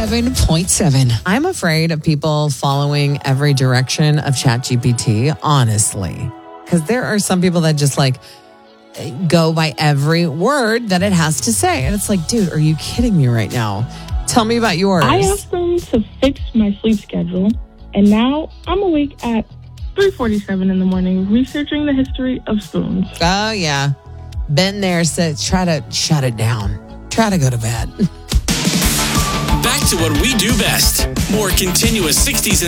97.7. I'm afraid of people following every direction of ChatGPT, honestly. Because there are some people that just go by every word that it has to say. And it's like, dude, are you kidding me right now? Tell me about yours. I asked them to fix my sleep schedule, and now I'm awake at 3:47 in the morning researching the history of spoons. Oh, yeah. Been there, said, try to shut it down. Try to go to bed. Back to what we do best. More continuous 60s and